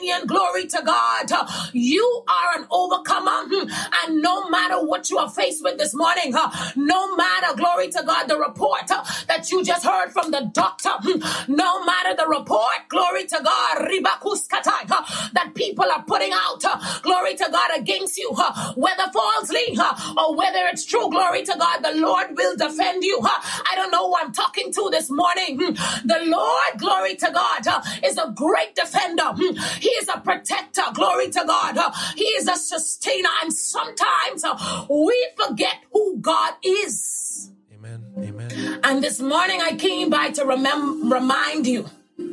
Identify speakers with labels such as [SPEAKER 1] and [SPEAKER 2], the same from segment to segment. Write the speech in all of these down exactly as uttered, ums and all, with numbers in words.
[SPEAKER 1] dominion. Glory to God. You are an overcomer. And no matter what you are faced with this morning, no matter, glory to God, the report that you just heard from the doctor, no matter the report, glory to God, that people are putting out, glory to God, against you, whether falsely or whether it's true, glory to God, the Lord will defend you. I don't know who I'm talking to this morning. The Lord, glory to God, is a great defender. He is a protector, glory to God. He is a sustainer, and sometimes we forget who God is.
[SPEAKER 2] Amen. Amen.
[SPEAKER 1] And this morning I came by to remem- remind you,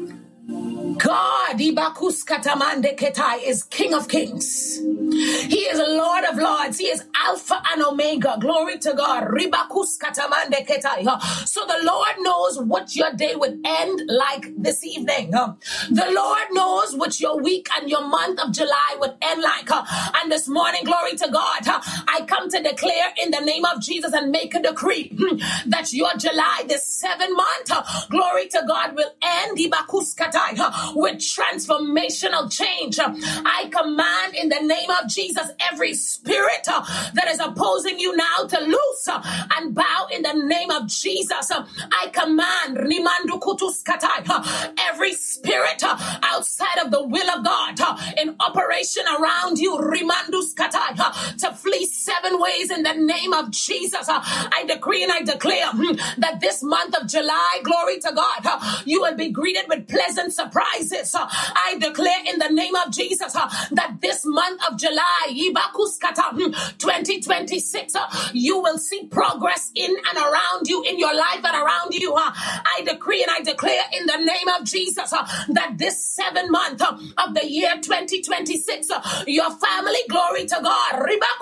[SPEAKER 1] God, Ibakus Katamande Ketai, is King of Kings. He is Lord of Lords. He is Alpha and Omega. Glory to God. Ribakus Katamande Ketai. So the Lord knows what your day would end like this evening. The Lord knows what your week and your month of July would end like. And this morning, glory to God, I come to declare in the name of Jesus and make a decree that your July, this seventh month, glory to God, will end Ibakus Katai with transformational change. I command in the name of Jesus every spirit uh, that is opposing you now to loose uh, and bow in the name of Jesus. Uh, I command Rimandu Kutuskatai, uh, every spirit uh, outside of the will of God uh, in operation around you, Rimandu Skatai, uh, to flee seven ways in the name of Jesus. Uh, I decree and I declare mm, that this month of July, glory to God, uh, you will be greeted with pleasant surprises. Uh, I declare in the name of Jesus uh, that this month of July, twenty twenty-six, uh, you will see progress in and around you, in your life and around you. Uh, I decree and I declare in the name of Jesus uh, that this seventh month uh, of the year twenty twenty-six, uh, your family, glory to God,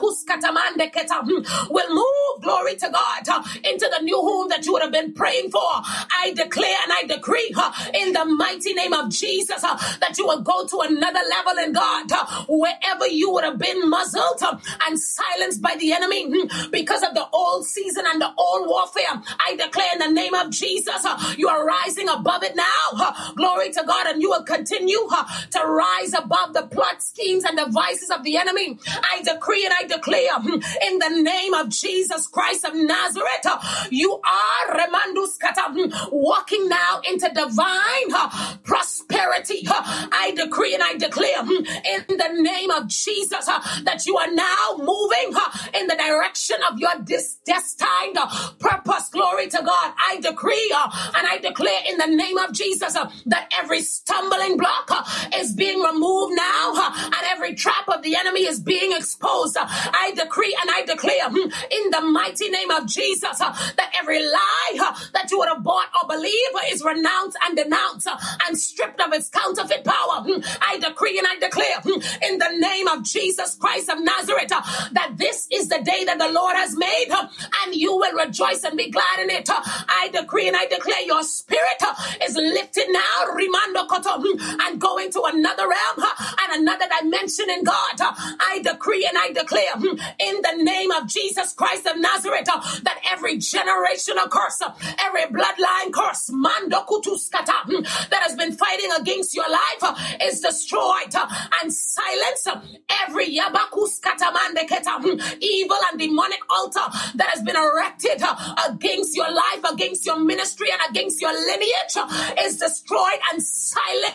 [SPEAKER 1] will move, glory to God, uh, into the new home that you would have been praying for. I declare and I decree uh, in the mighty name of Jesus uh, that you will go to another level in God, uh, wherever you would have been muzzled uh, and silenced by the enemy mm, because of the old season and the old warfare. I declare in the name of Jesus, uh, you are rising above it now. Uh, glory to God, and you will continue uh, to rise above the plot schemes and devices of the enemy. I decree and I declare mm, in the name of Jesus Christ of Nazareth, uh, you are Remandus Kata, mm, walking now into divine uh, prosperity. Uh, I decree and I declare mm, in the name of Jesus uh, that you are now moving uh, in the direction of your dis- destined uh, purpose. Glory to God. I decree uh, and I declare in the name of Jesus uh, that every stumbling block uh, is being removed now uh, and every trap of the enemy is being exposed. Uh, I decree and I declare mm, in the mighty name of Jesus uh, that every lie uh, that you would have bought or believe uh, is renounced and denounced uh, and stripped of its counterfeit power. Mm, I decree and I declare mm, in the name of Jesus Christ of Nazareth uh, that this is the day that the Lord has made uh, and you will rejoice and be glad in it. Uh, I decree and I declare your spirit uh, is lifted now, Rimando Koto, mm, and going to another realm uh, and another dimension in God. Uh, I decree and I declare mm, in the name of Jesus Christ of Nazareth uh, that every generational curse, uh, every bloodline curse, Mando Kutuskata, mm, that has been fighting against your life uh, is destroyed uh, and silenced. Uh, every Yabakus Katamande Keta, mm, evil and demonic altar that has been erected uh, against your life, against your ministry, and against your lineage uh, is destroyed and silenced.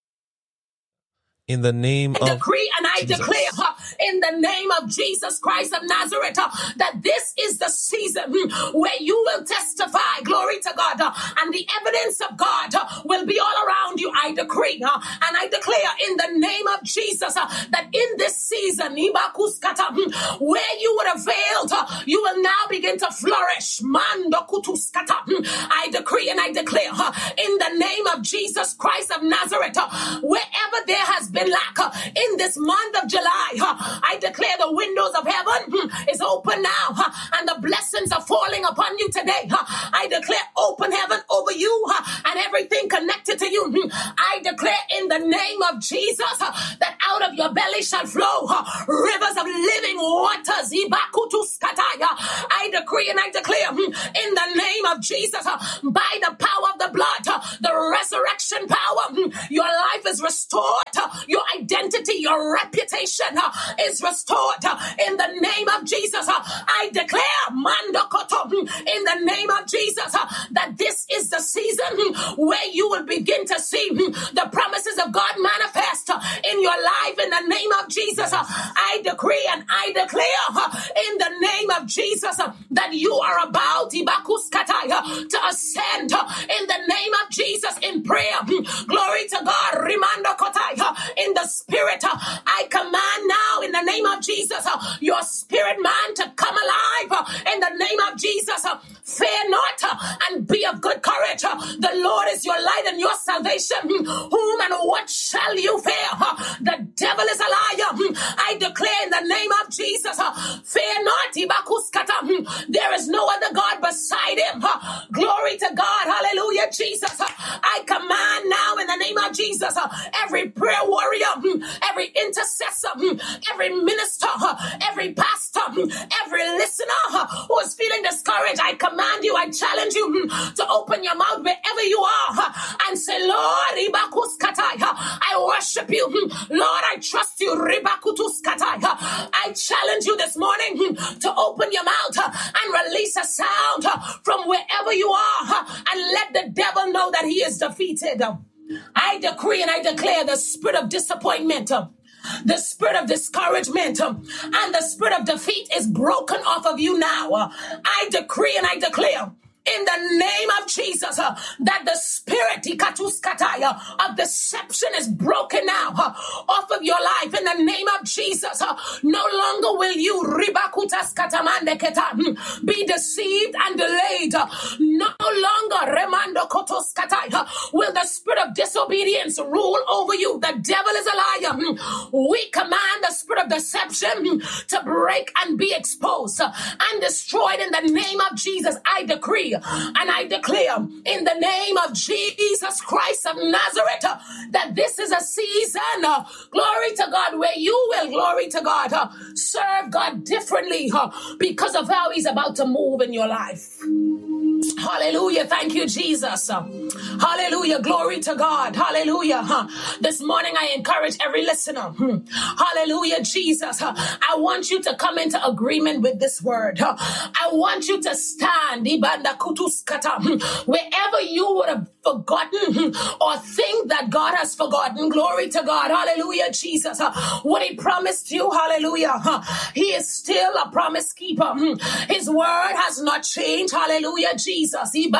[SPEAKER 2] In the name
[SPEAKER 1] I
[SPEAKER 2] of
[SPEAKER 1] decree and I
[SPEAKER 2] Jesus.
[SPEAKER 1] declare uh, in the name of Jesus Christ of Nazareth uh, that this is the season mm, where you will testify, glory to God, uh, and the evidence of God uh, will be all around you. I decree uh, and I declare in the name of Jesus uh, that in this season, Ibakuskata, mm, where you would have failed, uh, you will now begin to flourish. Mandokutuskata, mm, I decree and I declare uh, in the name of Jesus Christ of Nazareth, uh, wherever there has been lack uh, in this month of July, uh, I declare the windows of heaven mm, is open now uh, and the blessings are falling upon you today. Uh, I declare open heaven over you uh, and everything anything connected to you, I declare in the name of Jesus uh, that out of your belly shall flow uh, rivers of living waters. I decree and I declare uh, in the name of Jesus, uh, by the power of the blood, uh, the resurrection power, uh, your life is restored, uh, your identity, your reputation uh, is restored uh, in the name of Jesus. uh, I declare Mandokoto, uh, in the name of Jesus uh, that this is the season uh, where you will begin to see uh, the promises of God manifest uh, in your life in the name of Jesus. uh, I decree and I declare uh, in the name of Jesus uh, that you are about Ibakuskatai, uh, to ascend uh, in the name of Jesus in prayer. uh, Glory to God. Rimando Kotai, uh, in the spirit, uh, I command now in the name of Jesus uh, your spirit man to come alive uh, in the name of Jesus. uh, Fear not uh, and be of good courage. uh, The Lord is your light and your salvation. uh, Whom and what shall you fear? uh, The devil is a liar. uh, I declare in the name of Jesus, uh, fear not. Ibakuskata, uh, There is no other God beside him. uh, Glory to God. Hallelujah, Jesus. uh, I command now in the name of Jesus, uh, every prayer warrior, mm, every intercessor, mm, every minister, uh, every pastor, mm, every listener uh, who is feeling discouraged, I command you, I challenge you mm, to open your mouth wherever you are uh, and say, Lord, Ibakuskatai, uh, I worship you. mm, Lord, I trust you. Ribakutuskatai, uh, I challenge you this morning mm, to open your mouth uh, and release a sound uh, from wherever you are uh, and let the devil know that he is defeated. I decree and I declare the spirit of disappointment, uh, the spirit of discouragement, uh, and the spirit of defeat is broken off of you now. Uh, I decree and I declare in the name of Jesus uh, that the spirit uh, of deception is broken now uh, off of your life in the name of Jesus. Uh, no longer will you mm, be deceived and delayed. Uh, no longer uh, will the spirit of disobedience rule over you. The devil is a liar. Mm, we command the spirit of deception mm, to break and be exposed uh, and destroyed in the name of Jesus. I decree and I declare in the name of Jesus Christ of Nazareth uh, that this is a season, uh, glory to God, where you will, glory to God, uh, serve God differently uh, because of how he's about to move in your life. Hallelujah. Thank you, Jesus. Hallelujah. Glory to God. Hallelujah. This morning, I encourage every listener. Hallelujah, Jesus. I want you to come into agreement with this word. I want you to stand wherever you would have forgotten or think that God has forgotten. Glory to God. Hallelujah, Jesus. What he promised you. Hallelujah. He is still a promise keeper. His word has not changed. Hallelujah, Jesus. And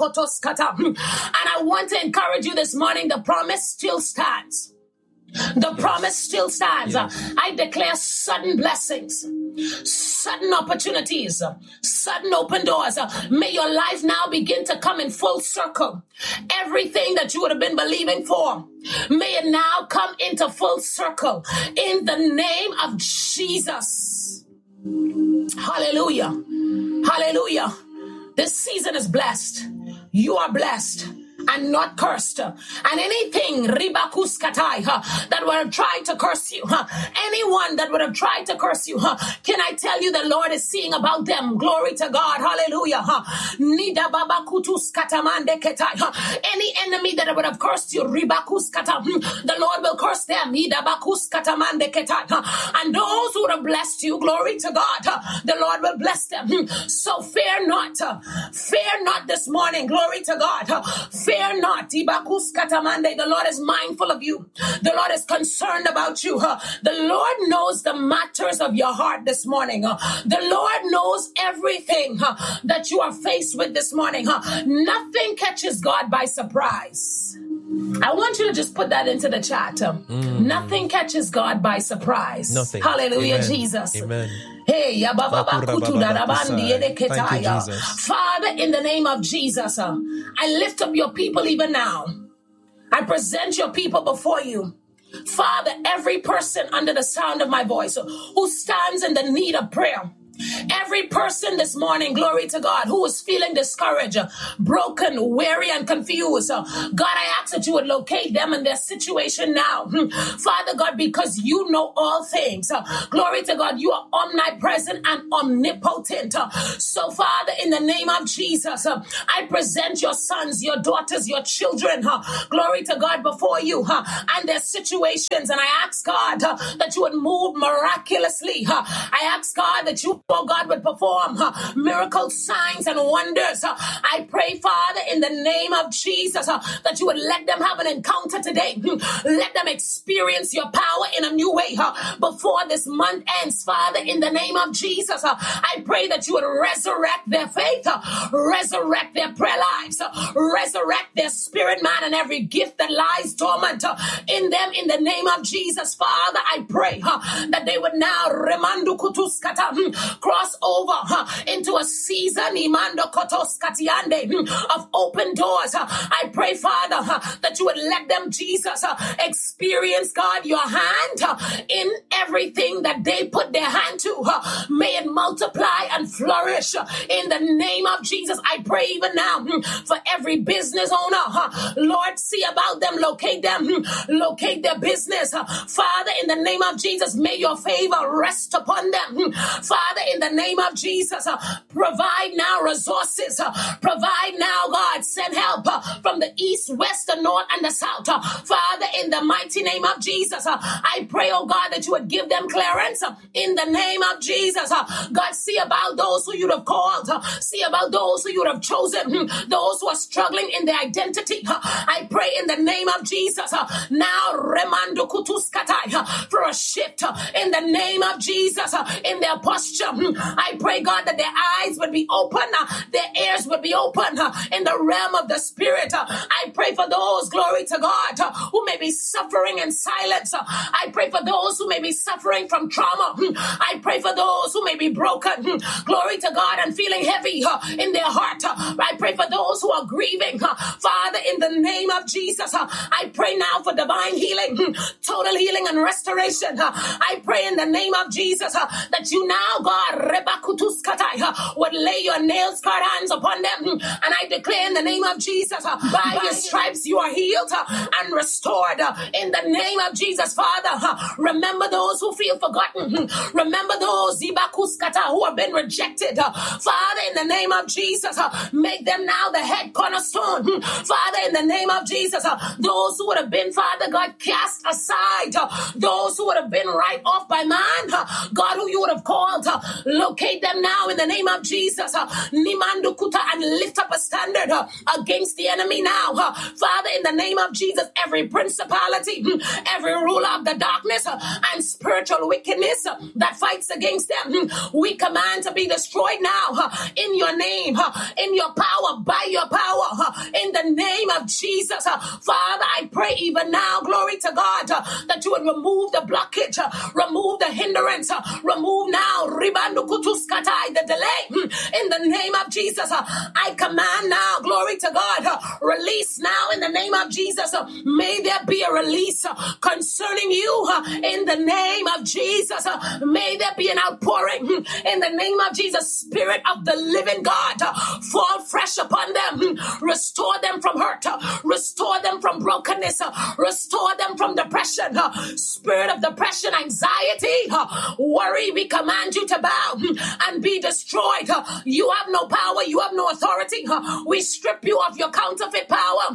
[SPEAKER 1] I want to encourage you this morning. The promise still stands. The promise still stands. Yes. I declare sudden blessings, sudden opportunities, sudden open doors. May your life now begin to come in full circle. Everything that you would have been believing for, may it now come into full circle in the name of Jesus. Hallelujah. Hallelujah. This season is blessed. You are blessed and not cursed. And anything ribakuskatai uh, that would have tried to curse you, uh, anyone that would have tried to curse you, uh, can I tell you the Lord is seeing about them? Glory to God. Hallelujah. Uh, uh, any enemy that would have cursed you, ribakuskata, the Lord will curse them. Uh, and those who would have blessed you, glory to God, uh, the Lord will bless them. So fear not. Uh, fear not this morning. Glory to God. Uh, Fear not. The Lord is mindful of you. The Lord is concerned about you. The Lord knows the matters of your heart this morning. The Lord knows everything that you are faced with this morning. Nothing catches God by surprise. I want you to just put that into the chat. Mm. Nothing catches God by surprise. Nothing. Hallelujah, Amen. Jesus. Amen. Hey, Thank you, Father, in the name of Jesus, uh, I lift up your people even now. I present your people before you. Father, every person under the sound of my voice who stands in the need of prayer, Every person this morning, glory to God, who is feeling discouraged, broken, weary, and confused, God, I ask that you would locate them in their situation now. Father God, because you know all things. Glory to God, you are omnipresent and omnipotent. So, Father, in the name of Jesus, I present your sons, your daughters, your children, glory to God, before you and their situations. And I ask, God, that you would move miraculously. I ask, God, that you, oh God, would perform miracles, signs, and wonders. I pray, Father, in the name of Jesus, that you would let them have an encounter today. Let them experience your power in a new way before this month ends. Father, in the name of Jesus, I pray that you would resurrect their faith, resurrect their prayer lives, resurrect their spirit, man, and every gift that lies dormant in them. In the name of Jesus, Father, I pray that they would now remandu kutuskata, cross over into a season imando kotoskatiande, of open doors. I pray, Father, that you would let them, Jesus, experience, God, your hand in everything that they put their hand to. May it multiply and flourish in the name of Jesus. I pray even now for every business owner. Lord, see about them, locate them, locate their business. Father, in the name of Jesus, may your favor rest upon them. Father, in the name of Jesus, provide now resources. Provide now, God, send help from the east, west, the north, and the south. Father, in the mighty name of Jesus, I pray, oh God, that you would give them clearance in the name of Jesus. God, see about those who you'd have called. See about those who you'd have chosen. Those who are struggling in their identity. I pray in the name of Jesus. Now, remando kutuskatai, for a shift in the name of Jesus in their posture. I pray, God, that their eyes would be open, their ears would be open in the realm of the Spirit. I pray for those, glory to God, who may be suffering in silence. I pray for those who may be suffering from trauma. I pray for those who may be broken, glory to God, and feeling heavy in their heart. I pray for those who are grieving. Father, in the name of Jesus, I pray now for divine healing, total healing and restoration. I pray in the name of Jesus that you now, God, would lay your nail scarred hands upon them. And I declare in the name of Jesus, by your stripes you are healed and restored. In the name of Jesus, Father, remember those who feel forgotten. Remember those who have been rejected. Father, in the name of Jesus, make them now the head cornerstone. Father, in the name of Jesus, those who would have been, Father God, cast aside, those who would have been right off by man, God, who you would have called, locate them now in the name of Jesus. Nimandukuta, and lift up a standard against the enemy now. Father, in the name of Jesus, every principality, every ruler of the darkness and spiritual wickedness that fights against them, we command to be destroyed now in your name, in your power, by your power, in the name of Jesus. Father, I pray even now, glory to God, that you would remove the blockage, remove the hindrance, remove now the delay in the name of Jesus. I command now, glory to God, release now in the name of Jesus. May there be a release concerning you in the name of Jesus. May there be an outpouring in the name of Jesus. Spirit of the living God, fall fresh upon them, restore them from hurt, restore them from brokenness, restore them from depression, spirit of depression, anxiety, worry. We command you to bow and be destroyed. You have no power, you have no authority. We strip you of your counterfeit power.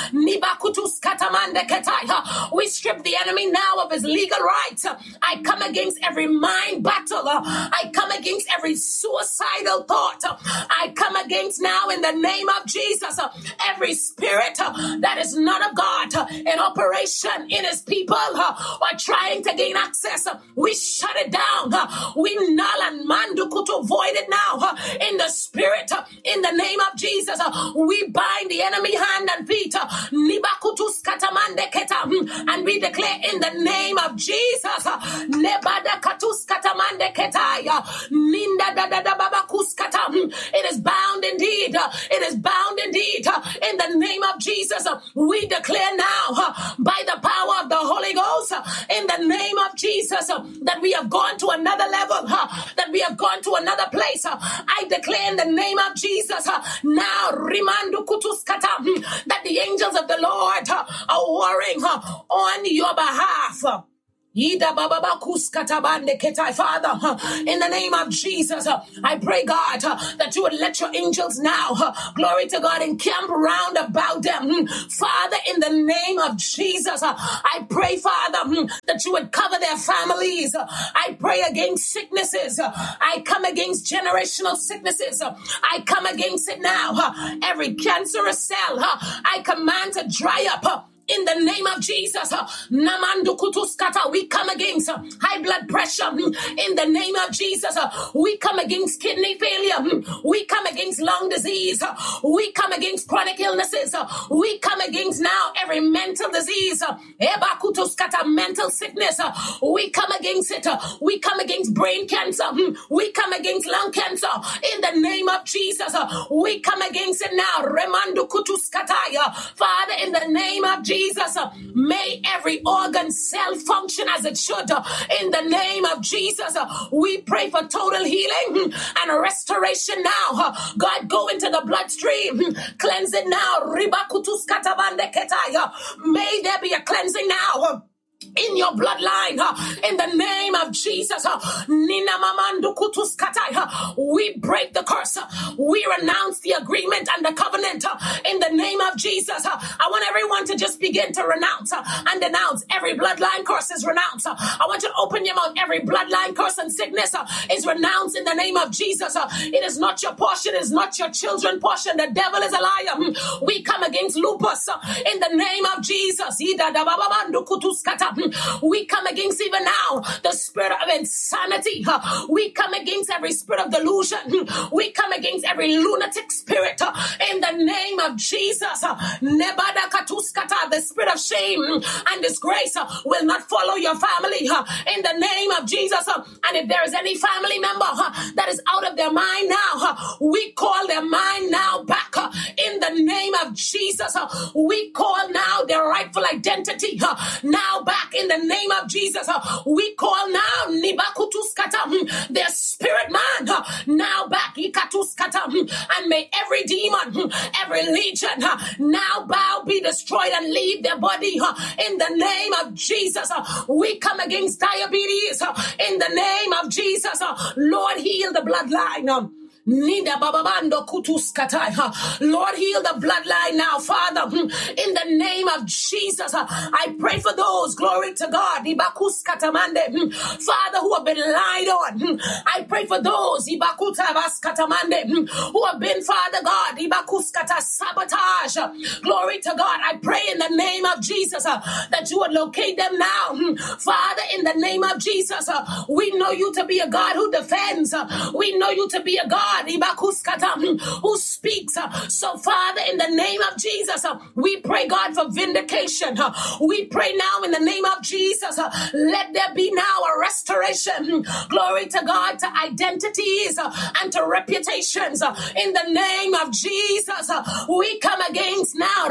[SPEAKER 1] We strip the enemy now of his legal rights. I come against every mind battle. I come against every suicidal thought. I come against now in the name of Jesus every spirit that is not of God in operation in his people or trying to gain access. We shut it down. We null and mandukutu void it now in the spirit in the name of Jesus. We bind the enemy hand and feet. And we declare in the name of Jesus Nebada katuskata mande ketaya. Ninda da da da baba kuskata. It is bound indeed. It is bound indeed. In the name of Jesus, we declare now by the power of the Holy Ghost, in the name of Jesus, that we have gone to another level, that we have gone to another place. I declare in the name of Jesus now, Rimandu kutuskata, that the angels of the Lord are warring on your behalf. Father, in the name of Jesus, I pray, God, that you would let your angels now, glory to God, encamp round about them. Father, in the name of Jesus, I pray, Father, that you would cover their families. I pray against sicknesses. I come against generational sicknesses. I come against it now. Every cancerous cell, I command to dry up. In the name of Jesus, Namandu Kutuskata, we come against high blood pressure. In the name of Jesus, we come against kidney failure. We come against lung disease. We come against chronic illnesses. We come against now every mental disease. Eba Kutuskata, mental sickness. We come against it. We come against brain cancer. We come against lung cancer. In the name of Jesus, we come against it now. Remandu Kutuskataya. Father, in the name of Jesus, Jesus, uh, may every organ cell function as it should. Uh, in the name of Jesus, uh, we pray for total healing and restoration now. Uh, God, go into the bloodstream, cleanse it now. May there be a cleansing now. Uh, in your bloodline, uh, in the name of Jesus, uh, Nina Mamandu Kutuskatai, uh, we break the curse, uh, we renounce the agreement and the covenant uh, in the name of Jesus. uh, I want everyone to just begin to renounce uh, and denounce every bloodline curse is renounced. uh, I want you to open your mouth. Every bloodline curse and sickness uh, is renounced in the name of Jesus. uh, it is not your portion, it is not your children's portion. The devil is a liar. We come against lupus uh, in the name of Jesus. Ida da Bababandu Kutuskata. We come against even now the spirit of insanity. We come against every spirit of delusion. We come against every lunatic spirit in the name of Jesus. Nebada katuskata, the spirit of shame and disgrace will not follow your family in the name of Jesus. And if there is any family member that is out of their mind now, we call their mind now back in the name of Jesus. We call now their rightful identity now back in the name of Jesus. We call now Nibakutuskata, their spirit man now back Ikatuskata, and may every demon, every legion now bow, be destroyed, and leave their body in the name of Jesus. We come against diabetes in the name of Jesus. Lord, heal the bloodline. Nida bababando kutuskatai. Lord, heal the bloodline now, Father. In the name of Jesus, I pray for those, glory to God, Ibakuskatamande, Father, who have been lied on. I pray for those, Ibakutabaskatamande, who have been, Father God, Ibakuskata sabotage. Glory to God. I pray in the name of Jesus uh, that you would locate them now. Father, in the name of Jesus, uh, we know you to be a God who defends. Uh, we know you to be a God who speaks. So, Father, in the name of Jesus, we pray, God, for vindication. We pray now in the name of Jesus, let there be now a restoration. Glory to God, to identities and to reputations. In the name of Jesus, we come against now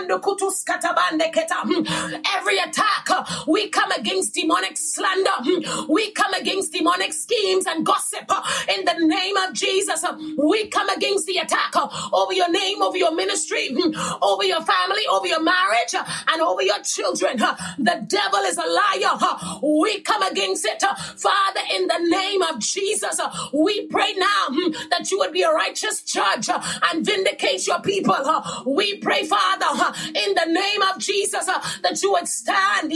[SPEAKER 1] every attack. We come against demonic slander. We come against demonic schemes and gossip. In the name of Jesus, we come against the attack over your name, over your ministry, over your family, over your marriage, and over your children. The devil is a liar. We come against it. Father, in the name of Jesus, we pray now that you would be a righteous judge and vindicate your people. We pray, Father, in the name of Jesus, that you would stand,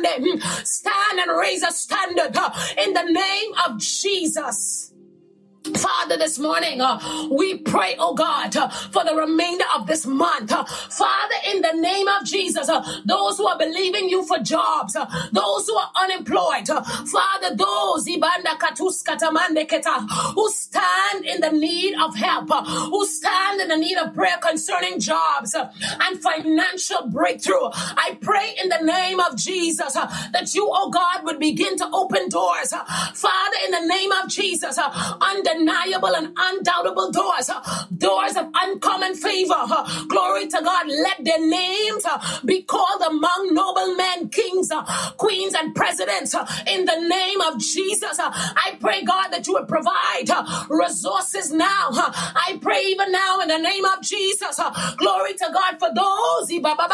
[SPEAKER 1] stand and raise a standard in the name of Jesus. Father, this morning, uh, we pray, oh God, uh, for the remainder of this month. Uh, Father, in the name of Jesus, uh, those who are believing you for jobs, uh, those who are unemployed, uh, Father, those ibanda katus katamande keta, who stand in the need of help, uh, who stand in the need of prayer concerning jobs uh, and financial breakthrough, I pray in the name of Jesus uh, that you, oh God, would begin to open doors. Uh, Father, in the name of Jesus, uh, undeniable and undoubtable doors, uh, doors of uncommon favor. Uh, glory to God. Let their names uh, be called among noblemen, kings, uh, queens, and presidents. Uh, in the name of Jesus, uh, I pray, God, that you would provide uh, resources now. Uh, I pray even now in the name of Jesus. Uh, glory to God for those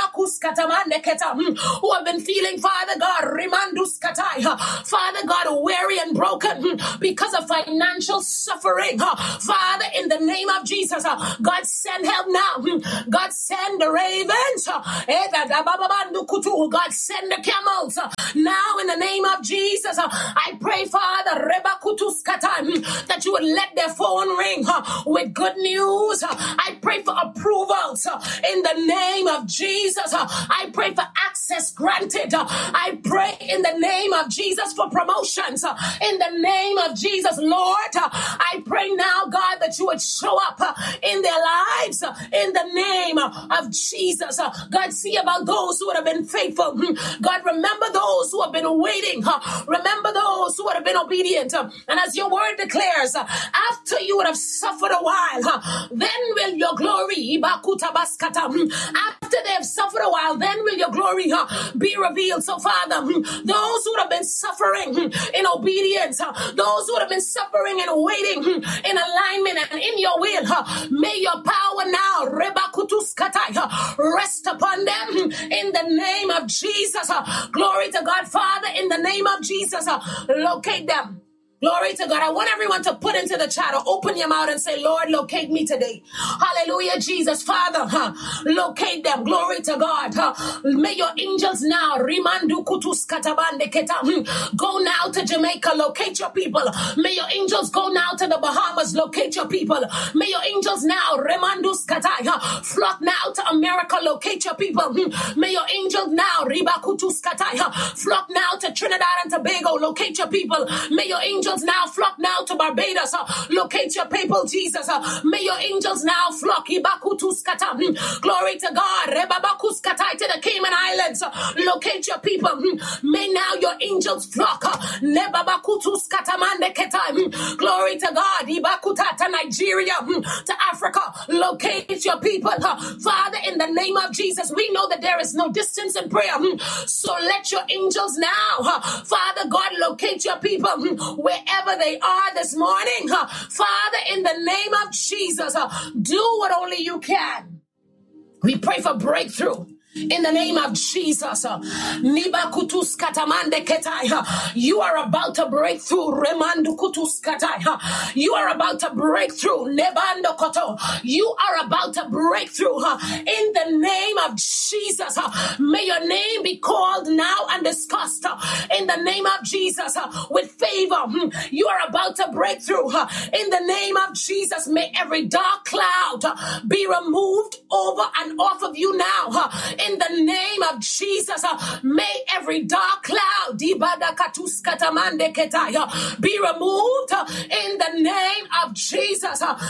[SPEAKER 1] who have been feeling, Father God, uh, Father God, weary and broken because of financial suffering. Father, in the name of Jesus, God, send help now. God, send the ravens. God, send the camels. Now, in the name of Jesus, I pray, Father, that you would let their phone ring with good news. I pray for approvals in the name of Jesus. I pray for access granted. I pray in the name of Jesus for promotions. In the name of Jesus, Lord, I pray now, God, that you would show up in their lives in the name of Jesus. God, see about those who would have been faithful. God, remember those who have been waiting. Remember those who would have been obedient. And as your word declares, after you would have suffered a while, then will your glory, after they have suffered a while, then will your glory be revealed. So, Father, those who have been suffering in obedience, those who have been suffering and waiting in alignment and in your will, may your power now rest upon them in the name of Jesus. Glory to God. Father, in the name of Jesus, locate them. Glory to God. I want everyone to put into the chat or open your mouth and say, Lord, locate me today. Hallelujah, Jesus. Father, huh, locate them. Glory to God. Huh. May your angels now rimandu kutus katabande keta, go now to Jamaica. Locate your people. May your angels go now to the Bahamas. Locate your people. May your angels now remandus katai, huh, flock now to America. Locate your people. May your angels now ribakutus katai, huh, flock now to Trinidad and Tobago. Locate your people. May your angels now flock now to Barbados. Uh, locate your people, Jesus. Uh, may your angels now flock. Ibakutuskata. Mm. Glory to God. Rebabakuskatai to the Cayman Islands. Uh, locate your people. Mm. May now your angels flock. Uh, Nebabakutuskatamandeketai. Mm. Glory to God. Ibakuta to Nigeria. Mm. To Africa. Locate your people. Uh, Father, in the name of Jesus, we know that there is no distance in prayer. Mm. So let your angels now, uh, Father God, locate your people. Mm. Where wherever they are this morning, uh, Father, in the name of Jesus, uh, do what only you can. We pray for breakthrough. In the name of Jesus, uh, you are about to break through. You are about to break through. You are about to break through. uh, In the name of Jesus, uh, may your name be called now and discussed. uh, In the name of Jesus, uh, with favor. You are about to break through. uh, In the name of Jesus, may every dark cloud uh, be removed over and off of you now. uh, In the name of Jesus, uh, may every dark cloud be removed uh, in the name of Jesus. Uh,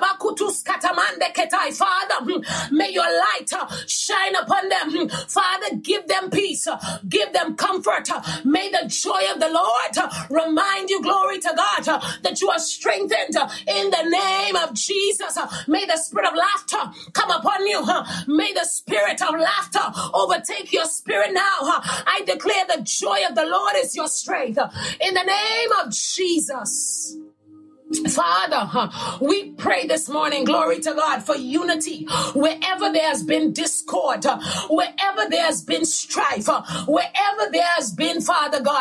[SPEAKER 1] Father, may your light uh, shine upon them. Father, give them peace. Uh, give them comfort. Uh, may the joy of the Lord uh, remind you, glory to God, uh, that you are strengthened uh, in the name of Jesus. Uh, may the spirit of laughter come upon you. Uh, may the spirit of laughter overtake your spirit now. I declare the joy of the Lord is your strength. In the name of Jesus. Father, we pray this morning, glory to God, for unity. Wherever there has been discord, wherever there has been strife, wherever there has been, Father God,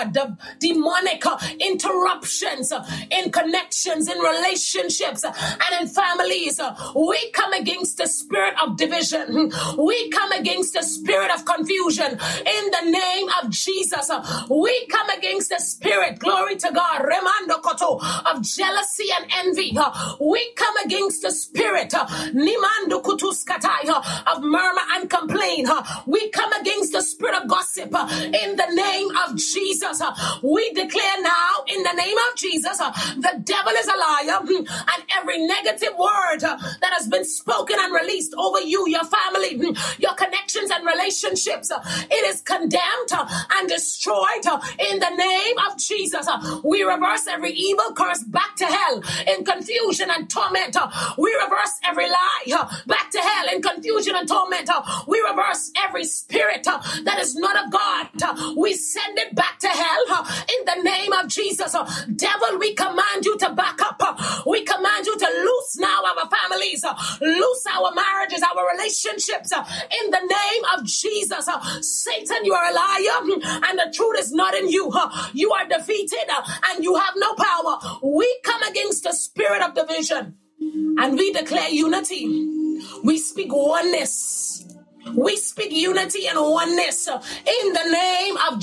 [SPEAKER 1] God, the demonic uh, interruptions uh, in connections, in relationships, uh, and in families. Uh, we come against the spirit of division. We come against the spirit of confusion in the name of Jesus. Uh, we come against the spirit, glory to God, remando koto, of jealousy and envy. Uh, we come against the spirit, uh, nimando kutuskatai, uh, of murmur and complaint. Uh, we come against the spirit of gossip uh, in the name of Jesus. Uh, we declare now in the name of Jesus, uh, the devil is a liar, and every negative word uh, that has been spoken and released over you, your family, your connections and relationships, uh, it is condemned uh, and destroyed uh, in the name of Jesus. Uh, we reverse every evil curse back to hell in confusion and torment. Uh, we reverse every lie uh, back to hell in confusion and torment. Uh, we reverse every spirit uh, that is not of God. Uh, we send it back to hell uh, in the name of Jesus. Uh, devil, we command you to back up. Uh, we command you to loose now our families, uh, loose our marriages, our relationships uh, in the name of Jesus. Uh, Satan, you are a liar, and the truth is not in you. Uh, you are defeated uh, and you have no power. We come against the spirit of division and we declare unity. We speak oneness. We speak unity and oneness uh, in the name of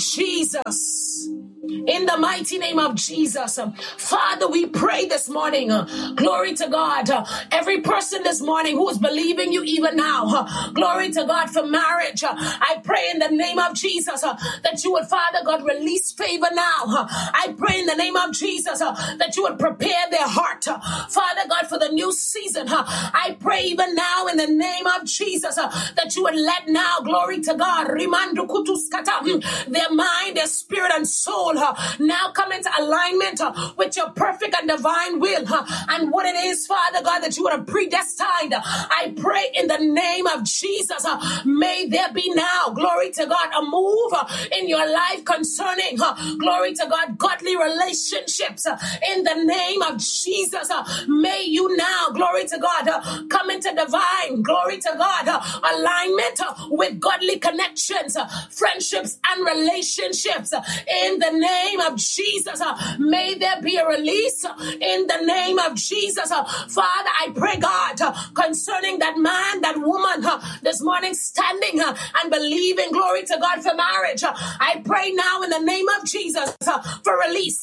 [SPEAKER 1] Jesus. In the mighty name of Jesus. Father, we pray this morning. Uh, glory to God. Uh, every person this morning who is believing you even now. Uh, glory to God for marriage. Uh, I pray in the name of Jesus uh, that you would, Father God, release favor now. Uh, I pray in the name of Jesus uh, that you would prepare their heart. Uh, Father God, for the new season. Uh, I pray even now in the name of Jesus uh, that you would let now, glory to God, Rimandu kutuskata, mm, their mind, their spirit and soul uh, now come into alignment uh, with your perfect and divine will uh, and what it is, Father God, that you would have predestined. Uh, I pray in the name of Jesus, uh, may there be now, glory to God, a move uh, in your life concerning, uh, glory to God, godly relationships uh, in the name of Jesus. Uh, may you now, glory to God, uh, come into divine, glory to God, uh, alignment uh, with godly connections, uh, friendships and relationships uh, in the name of Jesus. Uh, may there be a release uh, in the name of Jesus. Uh, Father, I pray, God, uh, concerning that man, that woman uh, this morning standing uh, and believing, glory to God, for marriage. Uh, I pray now in the name of Jesus uh, for release.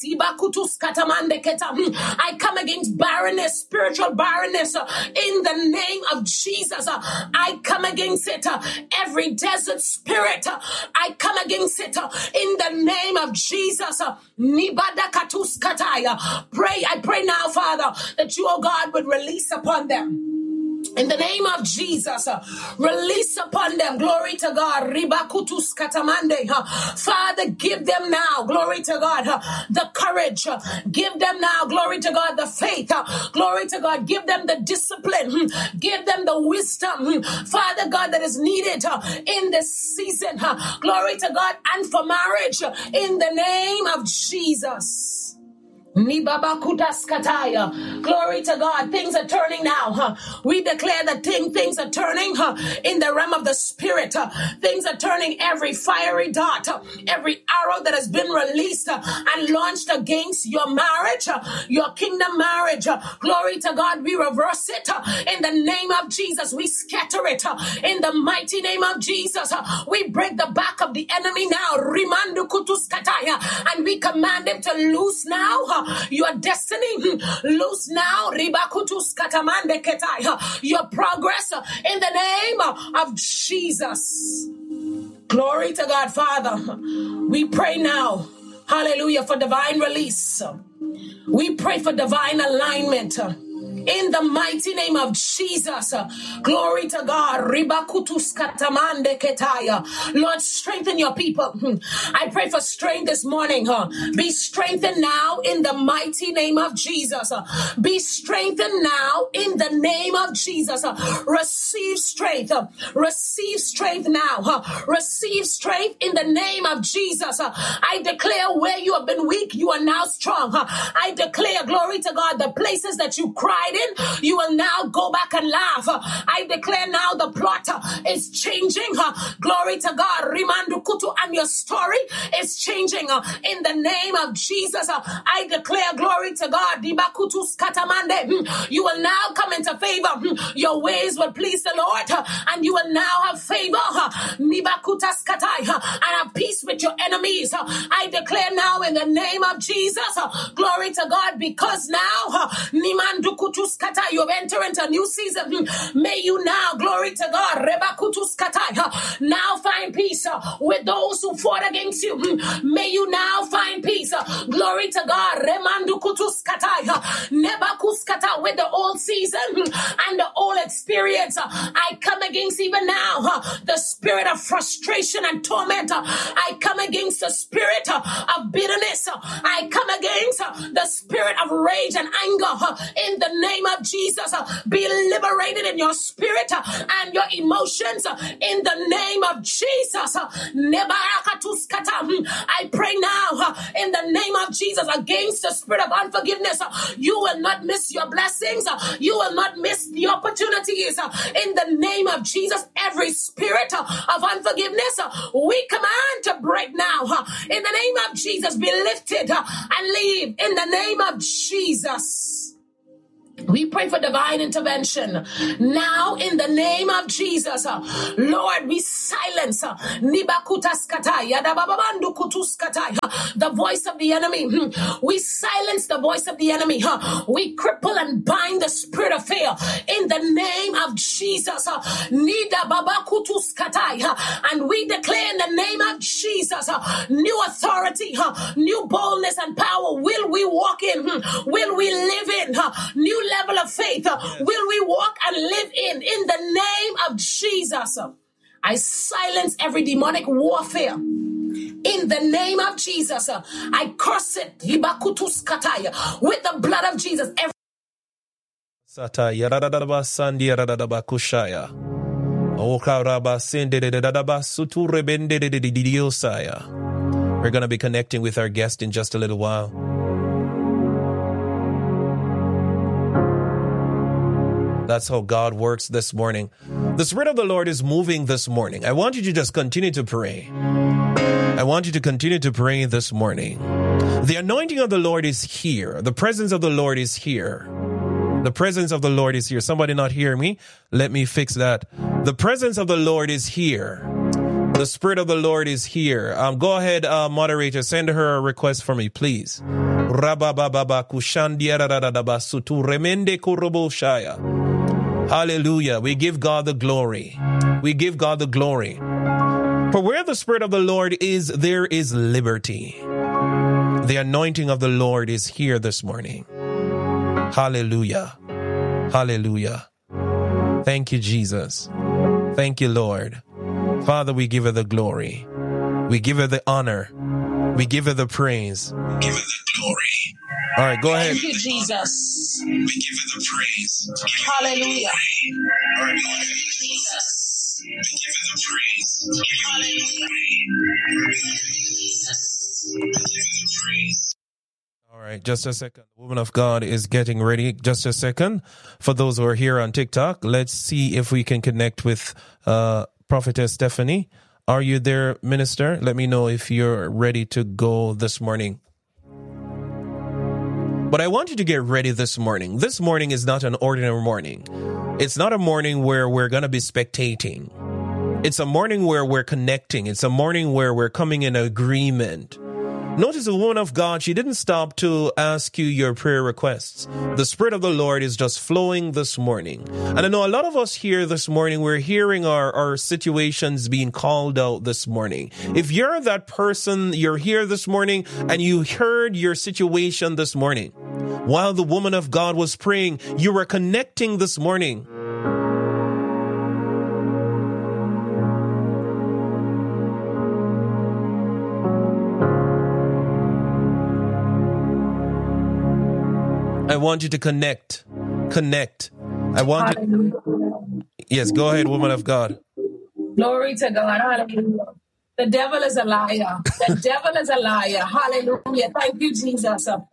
[SPEAKER 1] I come against barrenness, spiritual barrenness uh, in the name of Jesus. Uh, I come against it. Uh, every desert spirit, uh, I come against it uh, in the name of Jesus. Uh, Nibada katuskataya. Pray, I pray now, Father, that you, oh God, would release upon them. In the name of Jesus, uh, release upon them, glory to God, ribakutus katamande. Uh, Father, give them now, glory to God, uh, the courage. Uh, give them now, glory to God, the faith. Uh, glory to God, give them the discipline. Hmm. Give them the wisdom, hmm. Father God, that is needed uh, in this season. Uh, glory to God, and for marriage, uh, in the name of Jesus. Glory to God. Things are turning now. Huh? We declare that thing, things are turning huh? in the realm of the spirit. Huh? Things are turning. Every fiery dart, huh? every arrow that has been released huh? and launched against your marriage, huh? your kingdom marriage. Huh? Glory to God. We reverse it huh? in the name of Jesus. We scatter it huh? in the mighty name of Jesus. Huh? We break the back of the enemy now. Rimandu kutuskataya. And we command him to loose now. Huh? Your destiny, loose now, ribakutus katamande ketai. Your progress in the name of Jesus. Glory to God, Father. We pray now, hallelujah, for divine release. We pray for divine alignment. In the mighty name of Jesus, glory to God. Lord, strengthen your people. I pray for strength this morning. Be strengthened now in the mighty name of Jesus. Be strengthened now in the name of Jesus. Receive strength. Receive strength now. Receive strength in the name of Jesus. I declare where you have been weak, you are now strong. I declare, glory to God, the places that you cried hiding, you will now go back and laugh. I declare now the plot is changing. Glory to God. Rimandu kutu, and your story is changing in the name of Jesus. I declare, glory to God. Dibakutu skatamande. You will now come into favor. Your ways will please the Lord, and you will now have favor. Nibakuta skatai, and have peace with your enemies. I declare now in the name of Jesus, glory to God, because now Nimandu kutu skatai, you have entered into a new season. May you now, glory to God, Rebakutu skatai, now find peace with those who fought against you. May you now find peace. Glory to God. Remandu kutuskatai. Nebakuskata, with the old season and the old experience. I come against even now the spirit of frustration and torment. I come against the spirit of bitterness. I come against the spirit of rage and anger in the name of Jesus. Be liberated in your spirit and your emotions in the name of Jesus. I pray now in the name of Jesus against the spirit of unforgiveness. You will not miss your blessings. You will not miss the opportunities in the name of Jesus. Every spirit of unforgiveness, we command to break now in the name of Jesus. Be lifted and leave in the name of Jesus. We pray for divine intervention now in the name of Jesus. Lord, we silence the voice of the enemy. We silence the voice of the enemy. We cripple and bind the spirit of fear in the name of Jesus. And we declare in the name of Jesus new authority, new boldness and power. Will we walk in? Will we live in? New level of faith will we walk and live in in the name of Jesus. I silence every demonic warfare in the name of Jesus. I curse it with the blood of Jesus. Every
[SPEAKER 2] We're going to be connecting with our guest in just a little while. That's how God works this morning. The Spirit of the Lord is moving this morning. I want you to just continue to pray. I want you to continue to pray this morning. The anointing of the Lord is here. The presence of the Lord is here. The presence of the Lord is here. Somebody not hear me? Let me fix that. The presence of the Lord is here. The Spirit of the Lord is here. Um, go ahead, uh, moderator. Send her a request for me, please. Hallelujah. We give God the glory. We give God the glory. For where the Spirit of the Lord is, there is liberty. The anointing of the Lord is here this morning. Hallelujah. Hallelujah. Thank you, Jesus. Thank you, Lord. Father, we give you the glory. We give you the honor. We give you the praise. We give you the glory. All right, go ahead.
[SPEAKER 1] Thank you, Jesus.
[SPEAKER 2] We give you the praise.
[SPEAKER 1] Hallelujah.
[SPEAKER 2] All right, go ahead. Jesus. We give you the praise.
[SPEAKER 1] Hallelujah.
[SPEAKER 2] Jesus. We give you the praise. All right, just a second. The woman of God is getting ready. Just a second. For those who are here on TikTok, let's see if we can connect with uh, Prophetess Stephanie. Are you there, minister? Let me know if you're ready to go this morning. But I want you to get ready this morning. This morning is not an ordinary morning. It's not a morning where we're going to be spectating. It's a morning where we're connecting. It's a morning where we're coming in agreement. Notice the woman of God, she didn't stop to ask you your prayer requests. The Spirit of the Lord is just flowing this morning. And I know a lot of us here this morning, we're hearing our, our situations being called out this morning. If you're that person, you're here this morning and you heard your situation this morning, while the woman of God was praying, you were connecting this morning. I want you to connect, connect. I want you. Yes, go ahead, woman of God.
[SPEAKER 1] Glory to God. Hallelujah. The devil is a liar. The devil is a liar. Hallelujah. Thank you, Jesus.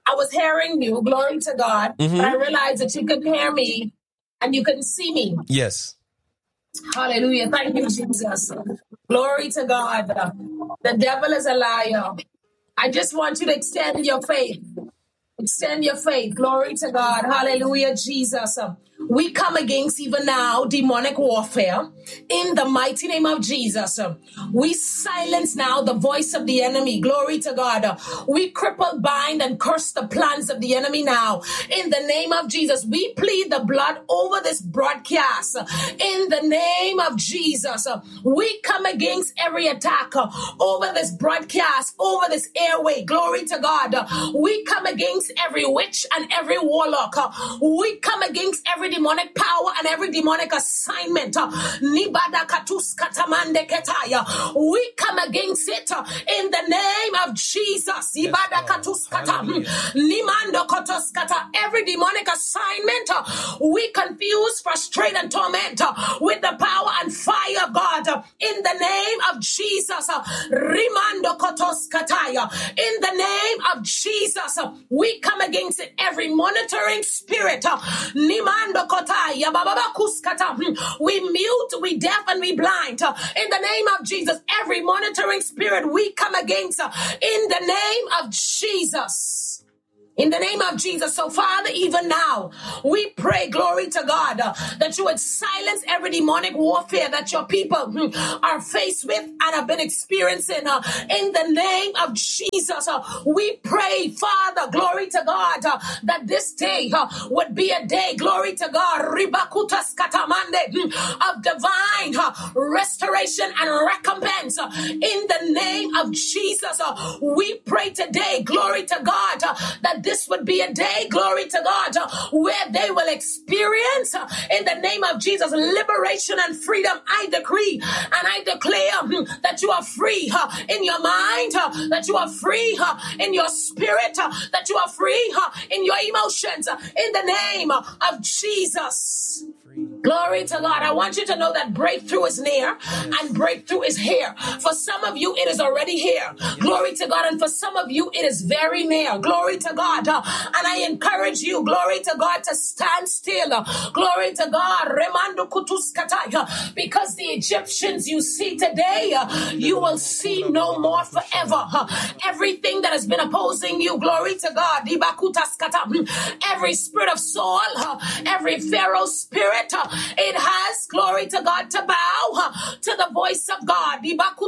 [SPEAKER 1] I was hearing you, glory to God,
[SPEAKER 2] Mm-hmm.
[SPEAKER 1] but I realized that you couldn't hear me and you couldn't see me.
[SPEAKER 2] Yes.
[SPEAKER 1] Hallelujah. Thank you, Jesus. Glory to God. The devil is a liar. I just want you to extend your faith. Extend your faith. Glory to God. Hallelujah, Jesus. We come against even now demonic warfare in the mighty name of Jesus. We silence now the voice of the enemy. Glory to God. We cripple, bind, and curse the plans of the enemy now. In the name of Jesus, we plead the blood over this broadcast. In the name of Jesus, we come against every attack over this broadcast, over this airway. Glory to God. We come against every witch and every warlock. We come against every demonic power and every demonic assignment. Nibada katus katamande ketaya. We come against it in the name of Jesus. Ibada katus kata. Nimando kotos kata. Every demonic assignment, we confuse, frustrate, and torment with the power and fire of God in the name of Jesus. Rimando kotos kataya. In the name of Jesus, we come against it. Every monitoring spirit. Nimando kotaya bababa kuskata. We mute, we deaf, and we blind. In the name of Jesus, every monitoring spirit we come against in the name of Jesus. In the name of Jesus. So, Father, even now, we pray, glory to God, uh, that you would silence every demonic warfare that your people mm, are faced with and have been experiencing. Uh, in the name of Jesus, uh, we pray, Father, glory to God, uh, that this day uh, would be a day, glory to God, ribakutas katamande, mm, of divine uh, restoration and recompense. Uh, in the name of Jesus, uh, we pray today, glory to God, uh, that this would be a day, glory to God, uh, where they will experience, uh, in the name of Jesus, liberation and freedom. I decree and I declare um, that you are free uh, in your mind, uh, that you are free uh, in your spirit, uh, that you are free uh, in your emotions, uh, in the name uh, of Jesus. Glory to God. I want you to know that breakthrough is near and breakthrough is here. For some of you, it is already here. Glory to God. And for some of you, it is very near. Glory to God. Uh, and I encourage you, glory to God, to stand still. Uh, glory to God. Remando kutuskatai. Uh, because the Egyptians you see today, uh, you will see no more forever. Uh, everything that has been opposing you, glory to God. Dibakutaskata. Every spirit of Saul, uh, every Pharaoh spirit, uh, it has, glory to God, to bow uh, to the voice of God.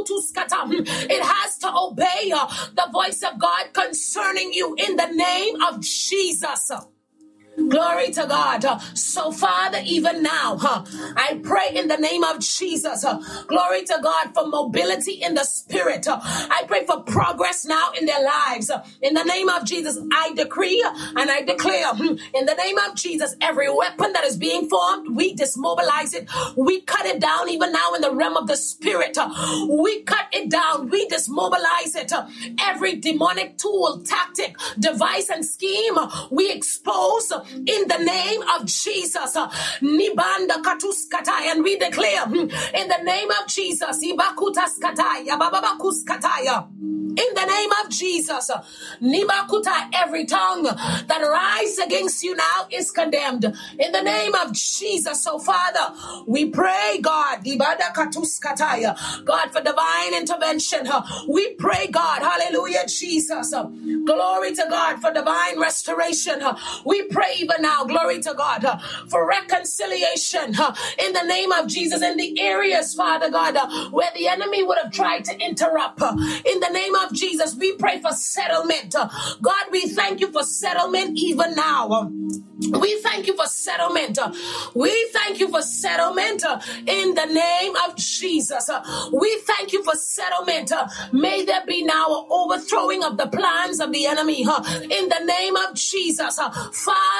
[SPEAKER 1] It has to obey uh, the voice of God concerning you in the name of Jesus. Glory to God. Uh, so, Father, even now, uh, I pray in the name of Jesus, uh, glory to God, for mobility in the spirit. Uh, I pray for progress now in their lives. Uh, in the name of Jesus, I decree uh, and I declare, uh, in the name of Jesus, every weapon that is being formed, we dismobilize it. We cut it down even now in the realm of the spirit. Uh, we cut it down. We dismobilize it. Uh, every demonic tool, tactic, device, and scheme, uh, we expose uh, in the name of Jesus. Nibanda katuskatai, and we declare in the name of Jesus, ibakutaskatai, abababakuskataya. In the name of Jesus, Nimakuta, every tongue that rises against you now is condemned. In the name of Jesus, so Father, we pray, God, Dibada katuskataya, God, for divine intervention. We pray, God, hallelujah, Jesus. Glory to God for divine restoration. We pray even now, glory to God, for reconciliation in the name of Jesus in the areas, Father God, where the enemy would have tried to interrupt. In the name of Jesus, we pray for settlement. God, we thank you for settlement even now. We thank you for settlement. We thank you for settlement in the name of Jesus. We thank you for settlement. May there be now an overthrowing of the plans of the enemy in the name of Jesus. Father,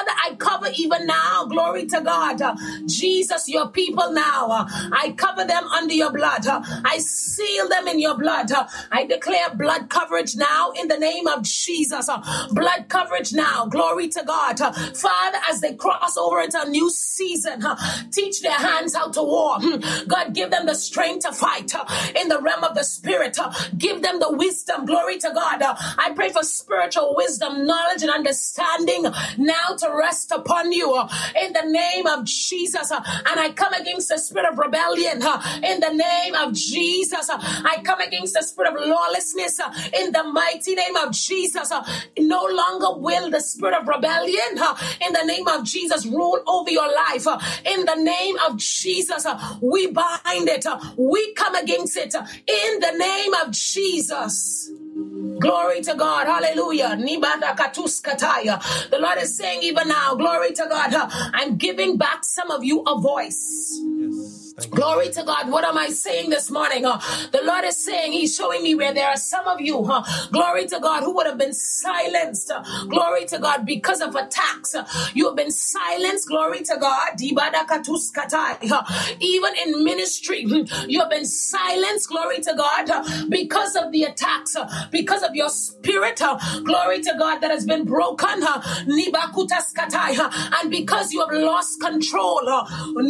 [SPEAKER 1] Father, I cover even now, glory to God, uh, Jesus, your people now. Uh, I cover them under your blood. Uh, I seal them in your blood. Uh, I declare blood coverage now in the name of Jesus. Uh, blood coverage now, glory to God. Uh, Father, as they cross over into a new season, uh, teach their hands how to war. Hmm. God, give them the strength to fight uh, in the realm of the spirit. Uh, give them the wisdom, glory to God. Uh, I pray for spiritual wisdom, knowledge, and understanding now to rest upon you uh, in the name of Jesus. Uh, and I come against the spirit of rebellion uh, in the name of Jesus. Uh, I come against the spirit of lawlessness uh, in the mighty name of Jesus. Uh, no longer will the spirit of rebellion uh, in the name of Jesus rule over your life. Uh, in the name of Jesus, uh, we bind it. Uh, we come against it uh, in the name of Jesus. Glory to God. Hallelujah. Nibada katus kataya. The Lord is saying even now, glory to God, uh, I'm giving back some of you a voice. Glory to God. What am I saying this morning? Uh, the Lord is saying, he's showing me where there are some of you, uh, glory to God, who would have been silenced. Uh, glory to God, because of attacks. Uh, you have been silenced. Glory to God. Uh, even in ministry, you have been silenced. Glory to God, uh, because of the attacks, uh, because of your spirit. Uh, glory to God, that has been broken. Uh, uh, and because you have lost control. Uh,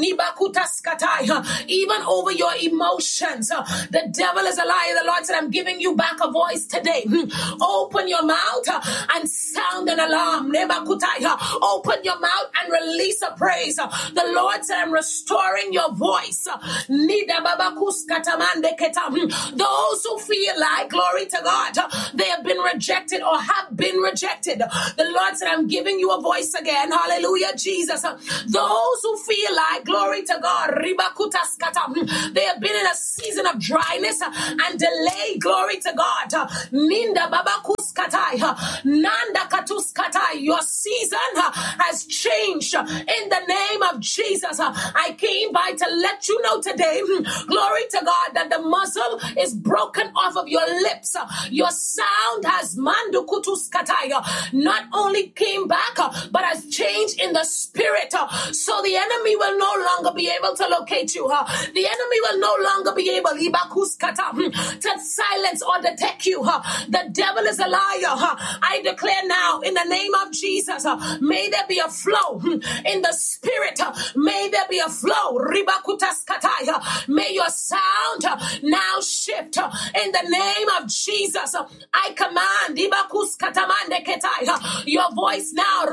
[SPEAKER 1] even over your emotions. Uh, the devil is a liar. The Lord said, I'm giving you back a voice today. Mm. Open your mouth uh, and sound an alarm. Uh, open your mouth and release a praise. Uh, the Lord said, I'm restoring your voice. Uh, Those who feel like, glory to God, uh, they have been rejected or have been rejected. The Lord said, I'm giving you a voice again. Hallelujah, Jesus. Uh, those who feel like, glory to God, they have been in a season of dryness and delay. Glory to God. Ninda babakuskatai, nanda katuskatai. Your season has changed in the name of Jesus. I came by to let you know today, glory to God, that the muzzle is broken off of your lips. Your sound has mandukutuskatai, not only came back, but has changed in the spirit. So the enemy will no longer be able to locate you. Uh, the enemy will no longer be able uh, to silence or detect you. Uh, the devil is a liar. Uh, I declare now in the name of Jesus, uh, may there be a flow um, in the spirit. Uh, may there be a flow. Uh, may your sound uh, now shift uh, in the name of Jesus. Uh, I command uh, your voice now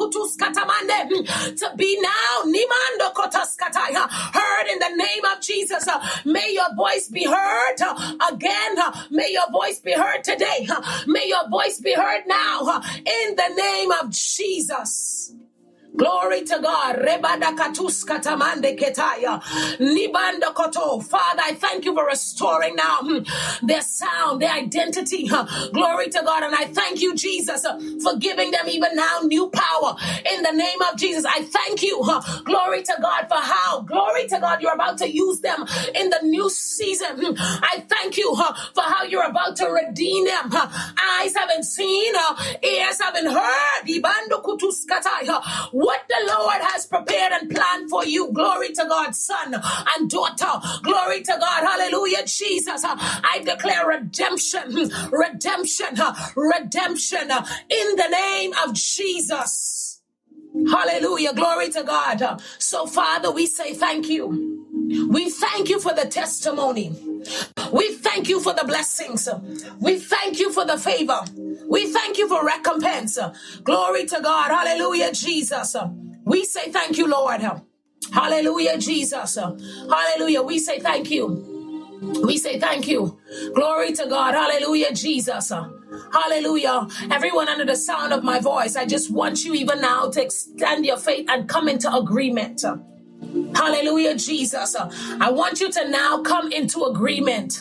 [SPEAKER 1] to be now heard in the name of Jesus. Uh, may your voice be heard uh, again. Uh, may your voice be heard today. Uh, may your voice be heard now uh, in the name of Jesus. Glory to God. Father, I thank you for restoring now their sound, their identity. Glory to God. And I thank you, Jesus, for giving them even now new power in the name of Jesus. I thank you, glory to God, for how, glory to God, you're about to use them in the new season. I thank you for how you're about to redeem them. Eyes haven't seen, ears haven't heard. What the Lord has prepared and planned for you. Glory to God, son and daughter. Glory to God. Hallelujah, Jesus. I declare redemption, redemption, redemption in the name of Jesus. Hallelujah. Glory to God. So, Father, we say thank you. We thank you for the testimony. We thank you for the blessings. We thank you for the favor. We thank you for recompense. Glory to God. Hallelujah, Jesus. We say thank you, Lord. Hallelujah, Jesus. Hallelujah. We say thank you. We say thank you. Glory to God. Hallelujah, Jesus. Hallelujah. Everyone under the sound of my voice, I just want you even now to extend your faith and come into agreement. Hallelujah, Jesus. I want you to now come into agreement.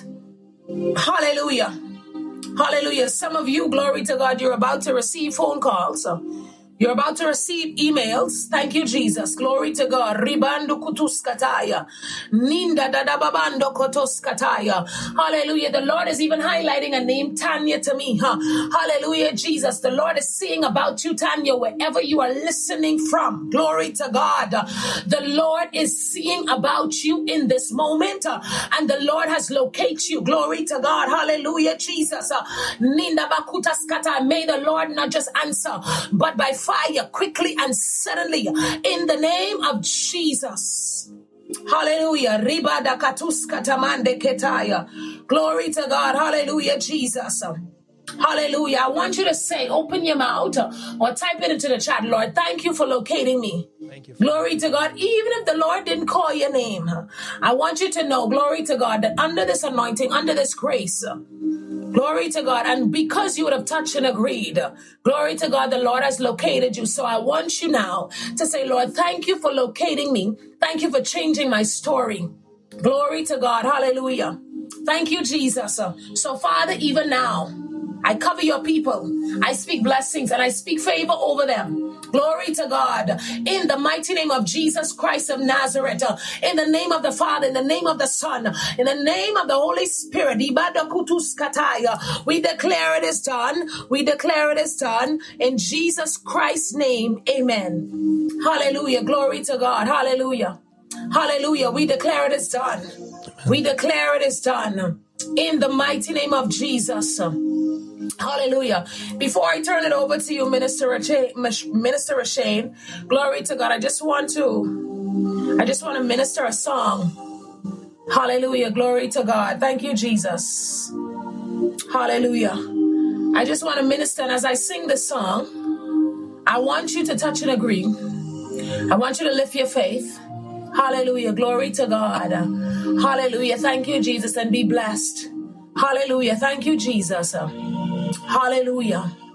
[SPEAKER 1] Hallelujah. Hallelujah. Some of you, glory to God, you're about to receive phone calls. You're about to receive emails. Thank you, Jesus. Glory to God. Ribando kutuskataya. Ninda dadababando kotoskataya. Hallelujah. The Lord is even highlighting a name, Tanya, to me. Huh? Hallelujah, Jesus. The Lord is saying about you, Tanya, wherever you are listening from. Glory to God. The Lord is seeing about you in this moment. uh, And the Lord has located you. Glory to God. Hallelujah, Jesus. Uh, Ninda bakutaskata. May the Lord not just answer, but by fire, quickly and suddenly, in the name of Jesus. Hallelujah. Riba da katuska tamande ketaya. Glory to God. Hallelujah, Jesus. Hallelujah. I want you to say, open your mouth uh, or type it into the chat. Lord, thank you for locating me.
[SPEAKER 2] Thank you.
[SPEAKER 1] Glory to God. Even if the Lord didn't call your name, I want you to know, glory to God, that under this anointing, under this grace, glory to God, and because you would have touched and agreed, glory to God, the Lord has located you. So I want you now to say, Lord, thank you for locating me. Thank you for changing my story. Glory to God. Hallelujah. Thank you, Jesus. So, Father, even now, I cover your people. I speak blessings and I speak favor over them. Glory to God. In the mighty name of Jesus Christ of Nazareth. In the name of the Father, in the name of the Son, in the name of the Holy Spirit. We declare it is done. We declare it is done. In Jesus Christ's name, amen. Hallelujah. Glory to God. Hallelujah. Hallelujah. We declare it is done. We declare it is done. In the mighty name of Jesus. Hallelujah. Before I turn it over to you, Minister Rashane, Minister Rashane, glory to God. I just want to, I just want to minister a song. Hallelujah. Glory to God. Thank you, Jesus. Hallelujah. I just want to minister. And as I sing this song, I want you to touch and agree. I want you to lift your faith. Hallelujah. Glory to God. Hallelujah. Thank you, Jesus. And be blessed. Hallelujah. Thank you, Jesus. Hallelujah.